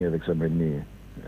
δεξαμενή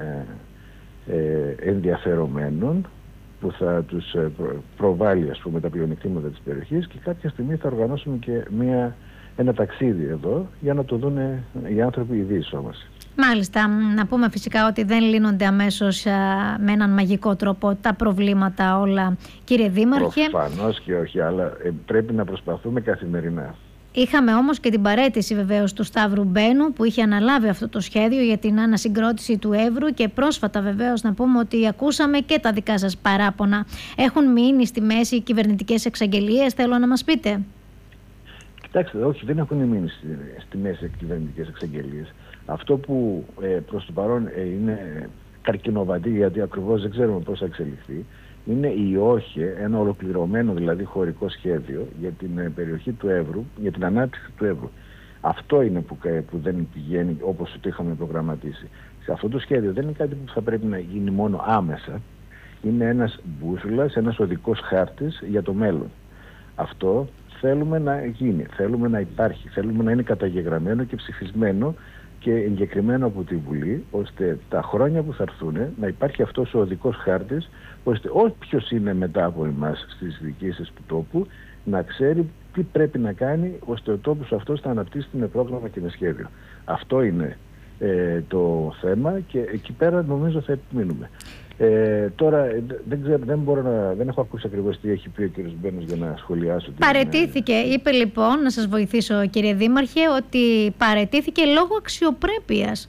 ενδιαφερομένων που θα τους προβάλλει, ας πούμε, τα πλεονεκτήματα της περιοχής, και κάποια στιγμή θα οργανώσουμε και ένα ταξίδι εδώ για να το δουν οι άνθρωποι, οι διεισόμασοι. Μάλιστα. Να πούμε φυσικά ότι δεν λύνονται αμέσως με έναν μαγικό τρόπο τα προβλήματα όλα, κύριε Δήμαρχε. Προφανώς και όχι, αλλά πρέπει να προσπαθούμε καθημερινά. Είχαμε όμως και την παραίτηση βεβαίως του Σταύρου Μπένου, που είχε αναλάβει αυτό το σχέδιο για την ανασυγκρότηση του Εύρου, και πρόσφατα βεβαίως να πούμε ότι ακούσαμε και τα δικά σας παράπονα. Έχουν μείνει στη μέση οι κυβερνητικές εξαγγελίες, θέλω να μας πείτε. Κοιτάξτε, όχι, δεν έχουν μείνει στη μέση κυβερνητικές εξαγγελίες. Αυτό που προς το παρόν είναι καρκινοβατή, γιατί ακριβώς δεν ξέρουμε πώς θα εξελιχθεί, είναι η ΟΧΕ, ένα ολοκληρωμένο δηλαδή χωρικό σχέδιο για την περιοχή του Εύρου, για την ανάπτυξη του Εύρου. Αυτό είναι που δεν πηγαίνει όπως το είχαμε προγραμματίσει. Σε αυτό το σχέδιο δεν είναι κάτι που θα πρέπει να γίνει μόνο άμεσα. Είναι ένας μπούσουλας, ένας οδικός χάρτης για το μέλλον. Αυτό θέλουμε να γίνει, θέλουμε να υπάρχει, θέλουμε να είναι καταγεγραμμένο και ψηφισμένο και εγκεκριμένο από τη Βουλή, ώστε τα χρόνια που θα έρθουν να υπάρχει αυτός ο οδικός χάρτης, ώστε όποιος είναι μετά από εμάς στις διοικήσεις του τόπου να ξέρει τι πρέπει να κάνει, ώστε ο τόπος αυτός θα αναπτύσσει με πρόγραμμα και με σχέδιο. Αυτό είναι το θέμα, και εκεί πέρα νομίζω θα επιμείνουμε. Τώρα δεν έχω ακούσει ακριβώς τι έχει πει ο κ. Μπένος για να σχολιάσω. Παραιτήθηκε, είπε λοιπόν, να σας βοηθήσω κύριε Δήμαρχε, ότι παραιτήθηκε λόγω αξιοπρέπειας.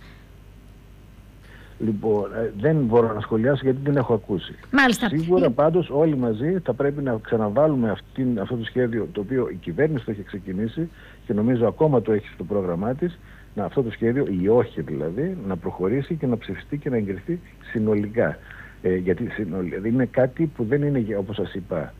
Λοιπόν, δεν μπορώ να σχολιάσω γιατί δεν έχω ακούσει. Μάλιστα. Σίγουρα πάντως όλοι μαζί θα πρέπει να ξαναβάλουμε αυτό το σχέδιο, το οποίο η κυβέρνηση το έχει ξεκινήσει και νομίζω ακόμα το έχει στο πρόγραμμά της, αυτό το σχέδιο, η ΟΧΕ δηλαδή, να προχωρήσει και να ψηφιστεί και να εγκριθεί συνολικά. Γιατί είναι κάτι που δεν είναι, όπως σας είπα,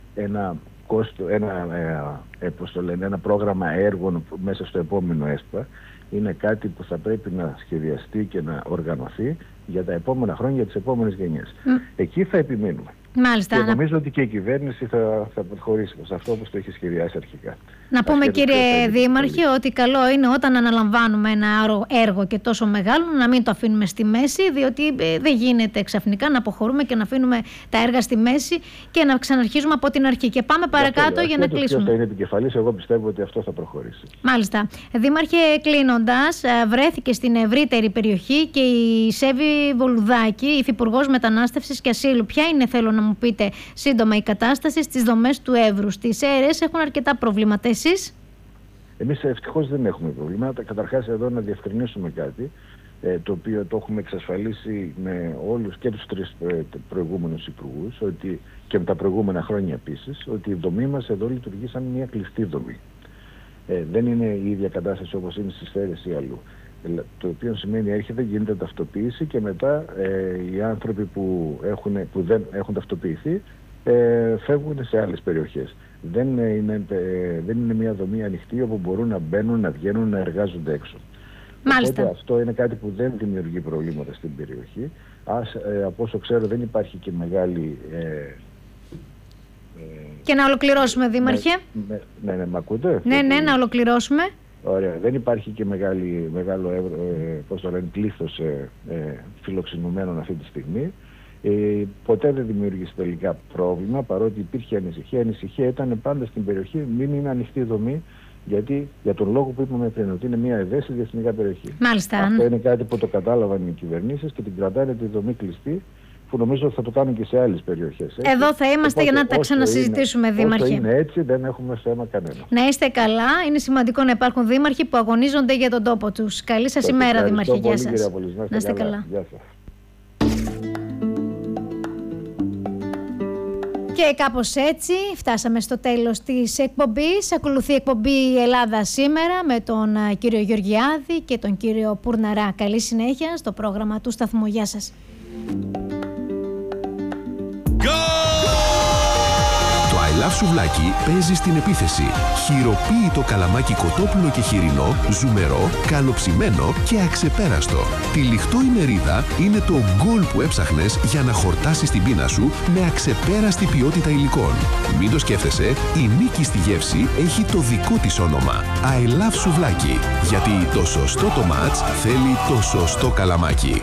ένα πρόγραμμα έργων μέσα στο επόμενο ΕΣΠΑ. Είναι κάτι που θα πρέπει να σχεδιαστεί και να οργανωθεί για τα επόμενα χρόνια, για τις επόμενες γενιές. Εκεί θα επιμείνουμε. Μάλιστα. Και νομίζω ότι και η κυβέρνηση θα προχωρήσει σε αυτό όπως το έχει σχεδιάσει αρχικά. Να πούμε κύριε Δήμαρχε ότι καλό είναι όταν αναλαμβάνουμε ένα έργο και τόσο μεγάλο να μην το αφήνουμε στη μέση, διότι δεν γίνεται ξαφνικά να αποχωρούμε και να αφήνουμε τα έργα στη μέση και να ξαναρχίζουμε από την αρχή. Και πάμε παρακάτω για να κλείσουμε. Αυτό είναι επικεφαλής, εγώ πιστεύω ότι αυτό θα προχωρήσει. Μάλιστα. Δήμαρχε, κλείνοντας, βρέθηκε στην ευρύτερη περιοχή και η Σέβη Βολουδάκη, υφυπουργός Μετανάστευσης και Ασύλου. Ποια είναι, θέλω να μου πείτε σύντομα, η κατάσταση στις δομές του Εύρου? Στις αίρες έχουν αρκετά προβλήματα. Εσείς? Εμείς ευτυχώς δεν έχουμε προβλήματα. Καταρχάς εδώ να διευκρινίσουμε κάτι, το οποίο το έχουμε εξασφαλίσει με όλους και τους τρεις προηγούμενους υπουργούς, ότι, και με τα προηγούμενα χρόνια επίσης, ότι η δομή μας εδώ λειτουργεί σαν μια κλειστή δομή. Δεν είναι η ίδια κατάσταση όπως είναι στις αίρες ή αλλού. Το οποίο σημαίνει έρχεται, γίνεται ταυτοποίηση και μετά οι άνθρωποι που δεν έχουν ταυτοποιηθεί φεύγουν σε άλλες περιοχές. Δεν είναι μια δομή ανοιχτή όπου μπορούν να μπαίνουν, να βγαίνουν, να εργάζονται έξω. Μάλιστα. Οπότε αυτό είναι κάτι που δεν δημιουργεί προβλήματα στην περιοχή. Από όσο ξέρω δεν υπάρχει και μεγάλη... Και να ολοκληρώσουμε, Δήμαρχε. Ναι, μ' ακούτε? Ναι, να ολοκληρώσουμε. Ωραία. Δεν υπάρχει και μεγάλο πλήθος φιλοξενουμένων αυτή τη στιγμή. Ποτέ δεν δημιούργησε τελικά πρόβλημα, παρότι υπήρχε ανησυχία. Η ανησυχία ήταν πάντα στην περιοχή μην είναι ανοιχτή δομή, γιατί για τον λόγο που είπαμε πριν, ότι είναι μια ευαίσθητη διεθνική περιοχή. Μάλιστα. Αυτό είναι κάτι που το κατάλαβαν οι κυβερνήσεις και την κρατάνε τη δομή κλειστή, που νομίζω ότι θα το κάνουν και σε άλλες περιοχές. Εδώ θα είμαστε για να τα ξανασυζητήσουμε, Δήμαρχε. Όσο είναι έτσι, δεν έχουμε θέμα κανένα. Να είστε καλά. Είναι σημαντικό να υπάρχουν δήμαρχοι που αγωνίζονται για τον τόπο τους. Καλή σας ημέρα, Δήμαρχε. Γεια σας. Να είστε καλά. Γεια σας. Και κάπως έτσι φτάσαμε στο τέλος της εκπομπής. Ακολουθεί η εκπομπή Ελλάδα Σήμερα με τον κύριο Γεωργιάδη και τον κύριο Πουρναρά. Καλή συνέχεια στο πρόγραμμα του σταθμού. Γεια σας. Το Love σουβλάκι παίζει στην επίθεση. Χειροποίητο καλαμάκι κοτόπουλο και χοιρινό, ζουμερό, καλοψημένο και αξεπέραστο. Τυλιχτό η μερίδα είναι το γκολ που έψαχνες για να χορτάσεις την πείνα σου με αξεπέραστη ποιότητα υλικών. Μην το σκέφτεσαι, η νίκη στη γεύση έχει το δικό της όνομα. I love σουβλάκι. Γιατί το σωστό το μάτς θέλει το σωστό καλαμάκι.